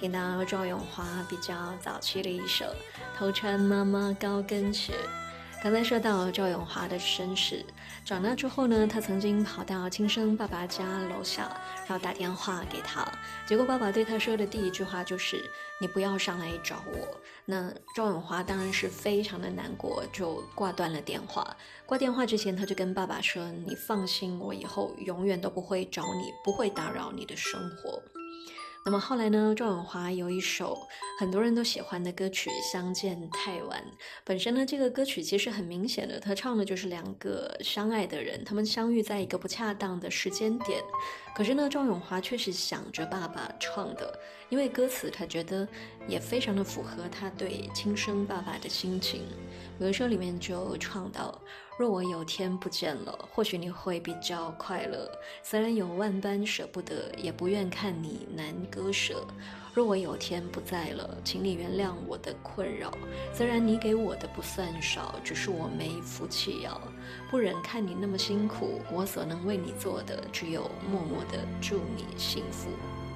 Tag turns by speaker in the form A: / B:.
A: 听到赵咏华比较早期的一首《偷穿妈妈高跟鞋》。刚才说到赵咏华的身世，长大之后呢，他曾经跑到亲生爸爸家楼下，然后打电话给他，结果爸爸对他说的第一句话就是你不要上来找我。那赵咏华当然是非常的难过，就挂断了电话。挂电话之前，他就跟爸爸说，你放心，我以后永远都不会找你，不会打扰你的生活。那么后来呢，赵咏华有一首很多人都喜欢的歌曲《相见太晚》。本身呢，这个歌曲其实很明显的，他唱的就是两个相爱的人，他们相遇在一个不恰当的时间点。可是呢，赵咏华却是想着爸爸唱的，因为歌词他觉得也非常的符合他对亲生爸爸的心情。有的时候里面就唱到，若我有天不见了，或许你会比较快乐，虽然有万般舍不得，也不愿看你难割舍。若我有天不在了，请你原谅我的困扰，虽然你给我的不算少，只是我没福气要，不忍看你那么辛苦，我所能为你做的只有默默的祝你幸福。